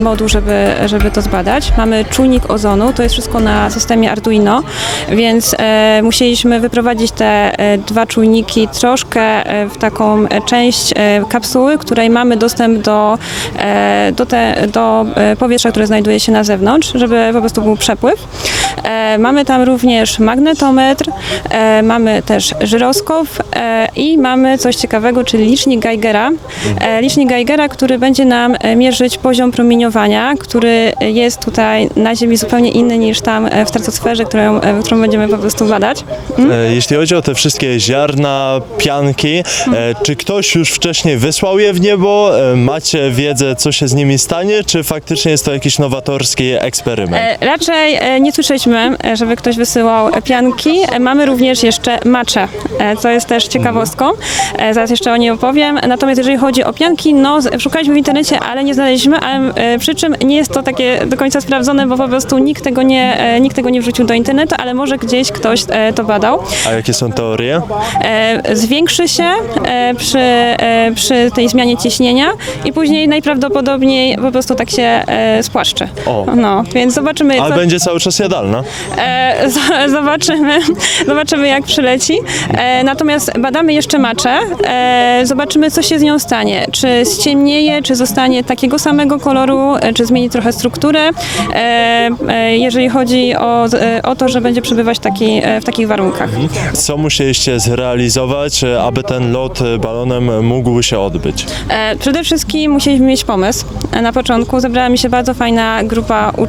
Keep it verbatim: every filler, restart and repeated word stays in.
moduł, żeby, żeby to zbadać. Mamy czujnik ozonu, to jest wszystko na systemie Arduino, więc e, musieliśmy wyprowadzić te e, dwa czujniki troszkę e, w taką e, część e, kapsuły, której mamy dostęp do, e, do, te, do e, powietrza, które znajduje się na zewnątrz, żeby po prostu był przepływ. E, mamy tam również magnetometr, e, mamy też żyroskop e, i mamy coś ciekawego, czyli licznik Geigera. E, licznik Geigera, który będzie nam e, mierzyć poziom promieniowania, który jest tutaj na Ziemi zupełnie inny niż tam w stratosferze, którą, którą będziemy po prostu badać. Hmm? Jeśli chodzi o te wszystkie ziarna, pianki, hmm. czy ktoś już wcześniej wysłał je w niebo? Macie wiedzę, co się z nimi stanie, czy faktycznie jest to jakiś nowatorski eksperyment? Raczej nie słyszeliśmy, żeby ktoś wysyłał pianki. Mamy również jeszcze macze, co jest też ciekawostką. Zaraz jeszcze o niej opowiem. Natomiast jeżeli chodzi o pianki, no szukaliśmy w internecie, ale nie znaleźliśmy, ale przy czym nie jest to takie do końca sprawdzone, bo po prostu nikt tego nie, nikt tego nie wrzucił do internetu, ale może gdzieś ktoś to badał. A jakie są teorie? Zwiększy się przy, przy tej zmianie ciśnienia i później najprawdopodobniej po prostu tak się spłaszczy. O. No, więc zobaczymy. Ale co... będzie cały czas jadalna? Zobaczymy, zobaczymy jak przyleci. Natomiast badamy jeszcze maczę. Zobaczymy, co się z nią stanie. Czy ściemnieje, czy zostanie takiego samego koloru, czy zmieni trochę strukturę, jeżeli chodzi o, o to, że będzie przebywać taki, w takich warunkach. Co musieliście zrealizować, aby ten lot balonem mógł się odbyć? Przede wszystkim musieliśmy mieć pomysł. Na początku zebrała mi się bardzo fajna grupa uczniów,